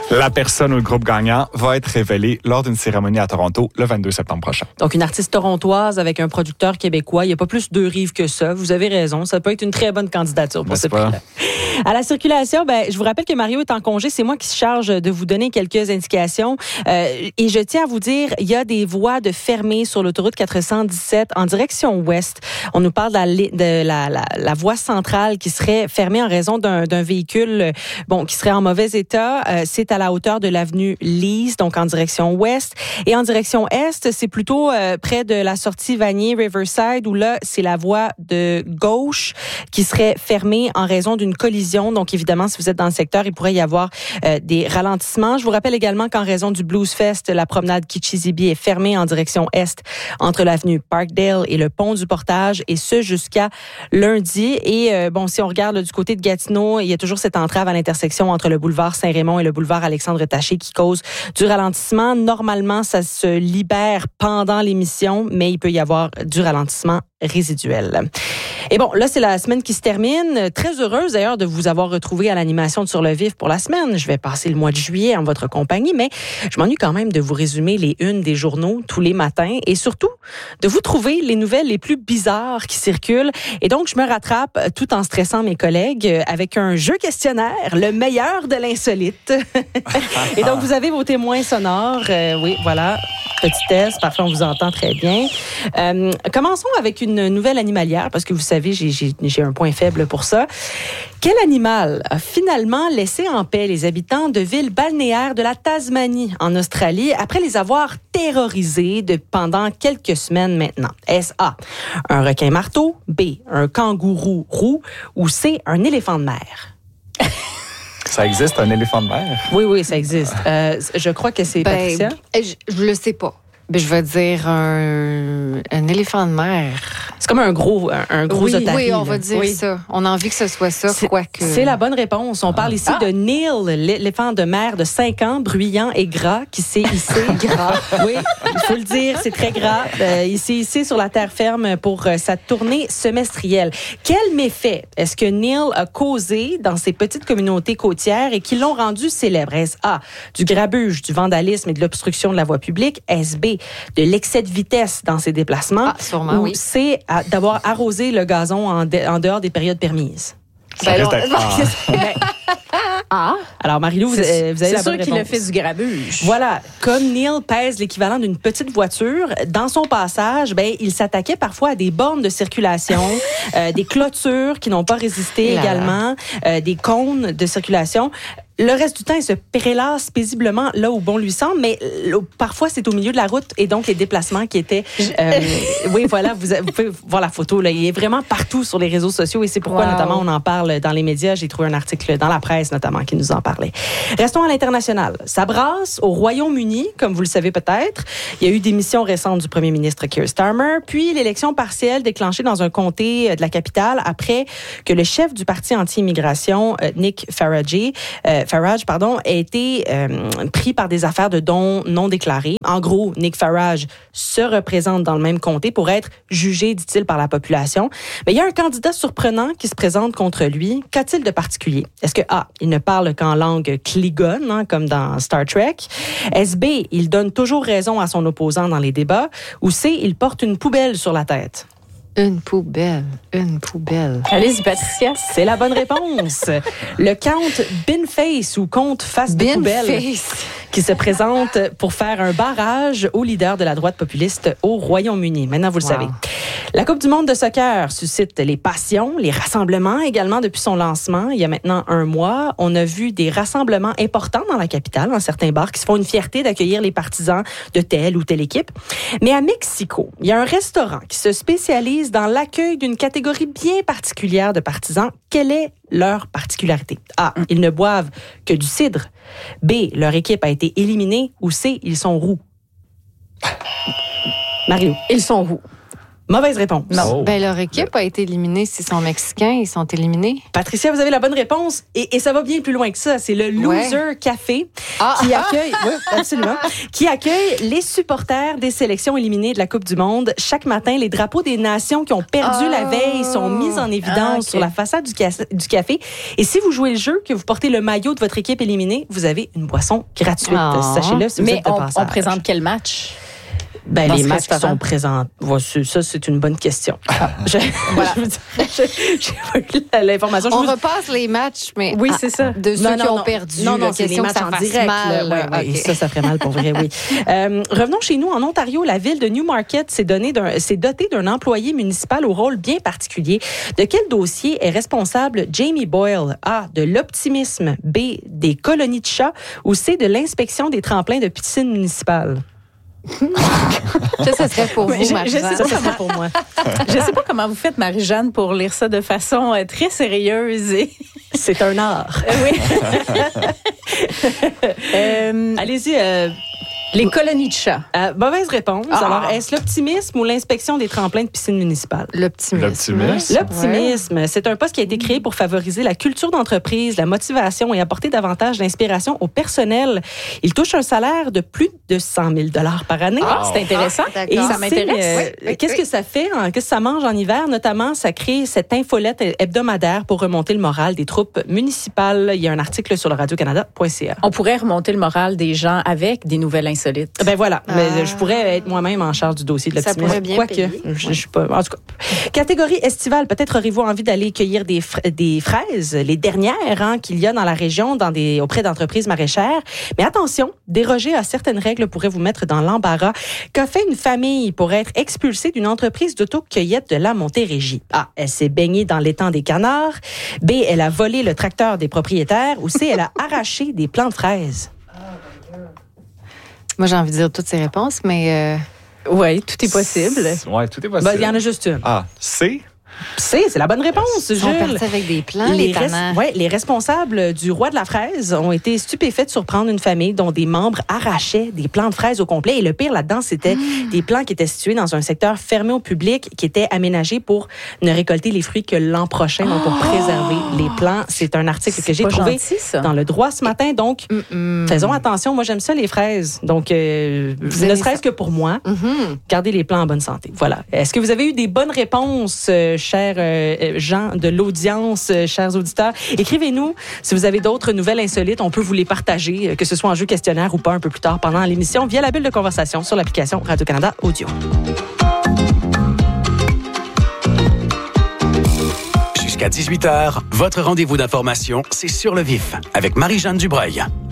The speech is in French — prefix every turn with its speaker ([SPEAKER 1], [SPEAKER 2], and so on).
[SPEAKER 1] La personne ou le groupe gagnant va être révélé lors d'une cérémonie à Toronto le 22 septembre prochain.
[SPEAKER 2] Donc, une artiste torontoise avec un producteur québécois. Il n'y a pas plus deux rives que ça. Vous avez raison. Ça peut être une très bonne candidature pour ce prix-là. À la circulation, je vous rappelle que Mario est en congé. C'est moi qui se charge de vous donner quelques indications. Et je tiens à vous dire, il y a des voies fermées sur l'autoroute 417 en direction ouest. On nous parle de la voie centrale qui serait fermée en raison d'un véhicule qui serait en mauvais état. C'est à la hauteur de l'avenue Lise, donc en direction ouest. Et en direction est, c'est plutôt près de la sortie Vanier-Riverside, où là, c'est la voie de gauche qui serait fermée en raison d'une collision. Donc, évidemment, si vous êtes dans le secteur, il pourrait y avoir des ralentissements. Je vous rappelle également qu'en raison du Blues Fest, la promenade Kichizibi est fermée en direction est entre l'avenue Parkdale et le pont du Portage, et ce jusqu'à lundi. Et si on regarde du côté de Gatineau, il y a toujours cette entrave à l'intersection entre le boulevard Saint-Raymond et le boulevard Alexandre-Taché qui cause du ralentissement. Normalement, ça se libère pendant l'émission, mais il peut y avoir du ralentissement résiduel. Et là, c'est la semaine qui se termine. Très heureuse d'ailleurs de vous avoir retrouvé à l'animation de Sur le Vif pour la semaine. Je vais passer le mois de juillet en votre compagnie, mais je m'ennuie quand même de vous résumer les unes des journaux tous les matins et surtout de vous trouver les nouvelles les plus bizarres qui circulent. Et donc, je me rattrape tout en stressant mes collègues avec un jeu questionnaire, le meilleur de l'insolite. Et donc, vous avez vos témoins sonores. Oui, voilà. Petit test. Parfois, on vous entend très bien. Commençons avec une nouvelle animalière, parce que vous savez, j'ai un point faible pour ça. Quel animal a finalement laissé en paix les habitants de villes balnéaires de la Tasmanie, en Australie, après les avoir terrorisés pendant quelques semaines maintenant? Est-ce A, un requin marteau, B, un kangourou roux, ou C, un éléphant de mer?
[SPEAKER 1] Ça existe, un éléphant de mer?
[SPEAKER 2] Oui, ça existe. Je crois que c'est Patricia.
[SPEAKER 3] Je le sais pas. Je vais dire un éléphant de mer.
[SPEAKER 2] C'est comme un gros otarie.
[SPEAKER 3] Oui, on va dire ça. On a envie que ce soit ça, quoique.
[SPEAKER 2] C'est la bonne réponse. On parle ici de Neil, l'éléphant de mer de 5 ans, bruyant et gras, qui s'est hissé. Gras. Oui, il faut le dire, c'est très gras. Il s'est hissé sur la terre ferme pour sa tournée semestrielle. Quel méfait est-ce que Neil a causé dans ces petites communautés côtières et qui l'ont rendu célèbre? Est-ce A, du grabuge, du vandalisme et de l'obstruction de la voie publique? Est-ce B, de l'excès de vitesse dans ses déplacements?
[SPEAKER 3] Sûrement,
[SPEAKER 2] ou
[SPEAKER 3] oui.
[SPEAKER 2] C, d'avoir arrosé le gazon en dehors des périodes permises? Alors, Marie-Lou, vous avez la bonne réponse.
[SPEAKER 4] C'est sûr qu'il a fait du grabuge.
[SPEAKER 2] Voilà. Comme Neil pèse l'équivalent d'une petite voiture, dans son passage, il s'attaquait parfois à des bornes de circulation, des clôtures qui n'ont pas résisté également, des cônes de circulation. Le reste du temps, il se prélasse paisiblement là où bon lui semble, mais parfois, c'est au milieu de la route et donc les déplacements qui étaient... oui, voilà, vous pouvez voir la photo. Là, il est vraiment partout sur les réseaux sociaux et c'est pourquoi, notamment, on en parle dans les médias. J'ai trouvé un article dans la presse, notamment, qui nous en parlait. Restons à l'international. Ça brasse au Royaume-Uni, comme vous le savez peut-être. Il y a eu des missions récentes du premier ministre Keir Starmer, puis l'élection partielle déclenchée dans un comté de la capitale après que le chef du parti anti-immigration, Nick Farage, a été pris par des affaires de dons non déclarés. En gros, Nick Farage se représente dans le même comté pour être jugé, dit-il, par la population. Mais il y a un candidat surprenant qui se présente contre lui. Qu'a-t-il de particulier? Est-ce que A, il ne parle qu'en langue Klingon, comme dans Star Trek? Est-ce B, il donne toujours raison à son opposant dans les débats? Ou C, il porte une poubelle sur la tête?
[SPEAKER 3] Une poubelle.
[SPEAKER 4] Allez-y, Patricia.
[SPEAKER 2] C'est la bonne réponse. Le comte Binface ou comte face de poubelle qui se présente pour faire un barrage au leader de la droite populiste au Royaume-Uni. Maintenant, vous le savez. La Coupe du monde de soccer suscite les passions, les rassemblements également depuis son lancement. Il y a maintenant 1 mois, on a vu des rassemblements importants dans la capitale, dans certains bars, qui se font une fierté d'accueillir les partisans de telle ou telle équipe. Mais à Mexico, il y a un restaurant qui se spécialise dans l'accueil d'une catégorie bien particulière de partisans. Quelle est leur particularité? A, ils ne boivent que du cidre. B, leur équipe a été éliminée. Ou C, ils sont roux. Mario.
[SPEAKER 4] Ils sont roux.
[SPEAKER 2] Mauvaise réponse.
[SPEAKER 3] Non. Ben, leur équipe a été éliminée. S'ils sont mexicains, ils sont éliminés.
[SPEAKER 2] Patricia, vous avez la bonne réponse. Et ça va bien plus loin que ça. C'est le Loser Café qui accueille, oui, absolument, qui accueille les supporters des sélections éliminées de la Coupe du Monde. Chaque matin, les drapeaux des nations qui ont perdu la veille sont mis en évidence sur la façade du café. Et si vous jouez le jeu, que vous portez le maillot de votre équipe éliminée, vous avez une boisson gratuite. Sachez-le si vous êtes de passage.
[SPEAKER 4] On présente quel match?
[SPEAKER 2] Ben, les matchs qui sont présents, ça, c'est une bonne question. J'ai pas eu l'information.
[SPEAKER 3] On repasse les matchs, mais
[SPEAKER 2] oui, c'est ça.
[SPEAKER 3] De ceux qui ont perdu.
[SPEAKER 2] Non, c'est les matchs en direct. Okay. Ça ferait mal pour vrai, oui. Revenons chez nous. En Ontario, la ville de Newmarket s'est dotée d'un employé municipal au rôle bien particulier. De quel dossier est responsable Jamie Boyle? A, de l'optimisme. B, des colonies de chats. Ou C, de l'inspection des tremplins de piscine municipale?
[SPEAKER 3] Ça serait pour vous, Marie-Jeanne.
[SPEAKER 2] Ça serait pour moi.
[SPEAKER 4] Je sais pas comment vous faites, Marie-Jeanne, pour lire ça de façon très sérieuse.
[SPEAKER 2] C'est un art.
[SPEAKER 4] Oui.
[SPEAKER 2] Allez-y.
[SPEAKER 4] Les colonies de chats.
[SPEAKER 2] Mauvaise réponse. Alors, est-ce l'optimisme ou l'inspection des tremplins de piscine municipale?
[SPEAKER 3] L'optimisme.
[SPEAKER 2] L'optimisme. C'est un poste qui a été créé pour favoriser la culture d'entreprise, la motivation et apporter davantage d'inspiration au personnel. Il touche un salaire de plus de 100 000 $ par année.
[SPEAKER 4] C'est intéressant.
[SPEAKER 2] Et
[SPEAKER 4] ça m'intéresse.
[SPEAKER 2] Qu'est-ce que ça fait? Qu'est-ce que ça mange en hiver? Notamment, ça crée cette infolette hebdomadaire pour remonter le moral des troupes municipales. Il y a un article sur le radiocanada.ca.
[SPEAKER 4] On pourrait remonter le moral des gens avec des nouvelles insolites.
[SPEAKER 2] Ben voilà, mais je pourrais être moi-même en charge du dossier de l'optimisme.
[SPEAKER 3] Ça pourrait bien payer.
[SPEAKER 2] Je suis pas. En tout cas, catégorie estivale. Peut-être aurez-vous envie d'aller cueillir des fraises, les dernières qu'il y a dans la région, auprès d'entreprises maraîchères. Mais attention, déroger à certaines règles pourrait vous mettre dans l'embarras. Qu'a fait une famille pour être expulsée d'une entreprise d'autocueillette de la Montérégie? A, elle s'est baignée dans l'étang des canards. B, elle a volé le tracteur des propriétaires. Ou C, elle a arraché des plants de fraises.
[SPEAKER 3] Moi, j'ai envie de dire toutes ces réponses, mais...
[SPEAKER 4] Oui, tout est possible.
[SPEAKER 1] Oui, tout est possible.
[SPEAKER 2] Il y en a juste une.
[SPEAKER 1] C?
[SPEAKER 2] C, c'est la bonne réponse, Jules.
[SPEAKER 3] Ils sont partis avec des plans, les tannants.
[SPEAKER 2] Les responsables du Roi de la fraise ont été stupéfaits de surprendre une famille dont des membres arrachaient des plants de fraises au complet. Et le pire là-dedans, c'était des plants qui étaient situés dans un secteur fermé au public, qui était aménagé pour ne récolter les fruits que l'an prochain, donc pour préserver les plants. C'est un article que j'ai trouvé dans Le Droit ce matin. Donc, faisons attention. Moi, j'aime ça, les fraises. Donc, ne serait-ce que pour moi, gardez les plants en bonne santé. Voilà. Est-ce que vous avez eu des bonnes réponses, chers gens de l'audience, chers auditeurs? Écrivez-nous si vous avez d'autres nouvelles insolites. On peut vous les partager, que ce soit en jeu questionnaire ou pas, un peu plus tard pendant l'émission, via la bulle de conversation sur l'application Radio-Canada Audio.
[SPEAKER 5] Jusqu'à 18h, votre rendez-vous d'information, c'est Sur le vif avec Marie-Jeanne Dubreuil.